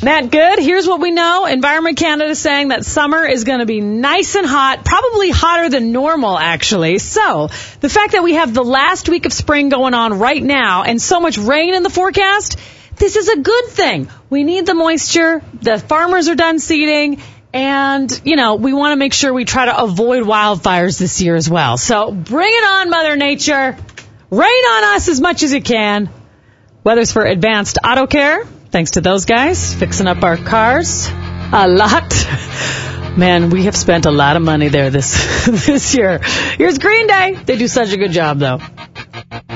That good? Here's what we know. Environment Canada is saying that summer is going to be nice and hot, probably hotter than normal, actually. So, the fact that we have the last week of spring going on right now and so much rain in the forecast, this is a good thing. We need the moisture. The farmers are done seeding. And, we want to make sure we try to avoid wildfires this year as well. So, bring it on, Mother Nature. Rain on us as much as you can. Weather's for Advanced Auto Care. Thanks to those guys fixing up our cars a lot. Man, we have spent a lot of money there this year. Here's Green Day. They do such a good job, though.